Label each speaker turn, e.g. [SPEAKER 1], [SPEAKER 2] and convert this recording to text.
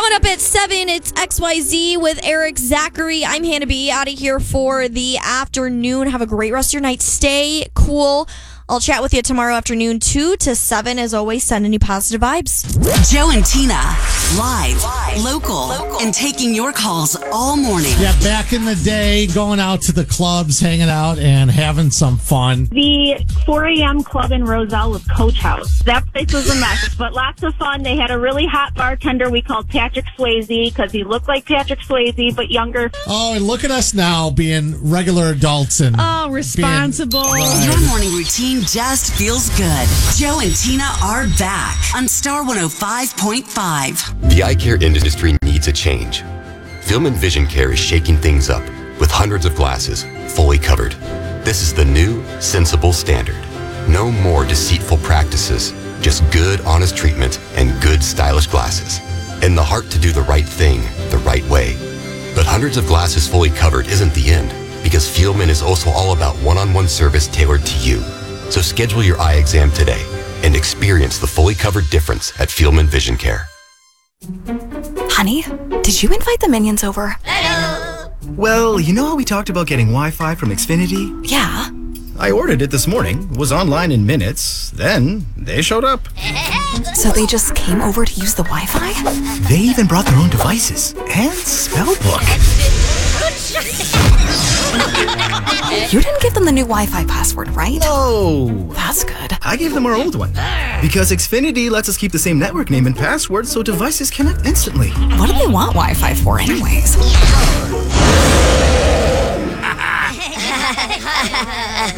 [SPEAKER 1] Coming up at 7, it's XYZ with Eric Zachary. I'm Hannah B. Out of here for the afternoon. Have a great rest of your night. Stay cool. I'll chat with you tomorrow afternoon, 2 to 7. As always, sending you positive vibes.
[SPEAKER 2] Joe and Tina, live, local, and taking your calls all morning.
[SPEAKER 3] Yeah, back in the day, going out to the clubs, hanging out, and having some fun.
[SPEAKER 4] The 4 a.m. club in Roselle was Coach House. That place was a mess, but lots of fun. They had a really hot bartender we called Patrick Swayze because he looked like Patrick Swayze, but younger.
[SPEAKER 3] Oh, and look at us now being regular adults and
[SPEAKER 5] responsible.
[SPEAKER 2] Your morning routine just feels good. Joe and Tina are back on Star 105.5.
[SPEAKER 6] The eye care industry needs a change. Film and Vision Care is shaking things up with hundreds of glasses fully covered. This is the new, sensible standard. No more deceitful practices, just good, honest treatment and good, stylish glasses. And the heart to do the right thing the right way. But hundreds of glasses fully covered isn't the end, because Fieldman is also all about one-on-one service tailored to you. So schedule your eye exam today and experience the fully covered difference at Fieldman Vision Care.
[SPEAKER 7] Honey, did you invite the minions over?
[SPEAKER 8] Well, you know how we talked about getting Wi-Fi from Xfinity?
[SPEAKER 7] Yeah.
[SPEAKER 8] I ordered it this morning, was online in minutes, then they showed up.
[SPEAKER 7] So they just came over to use the Wi-Fi?
[SPEAKER 8] They even brought their own devices and spellbook.
[SPEAKER 7] You didn't give them the new Wi-Fi password, right?
[SPEAKER 8] No.
[SPEAKER 7] That's good.
[SPEAKER 8] I gave them our old one. Because Xfinity lets us keep the same network name and password so devices connect instantly.
[SPEAKER 7] What do they want Wi-Fi for anyways?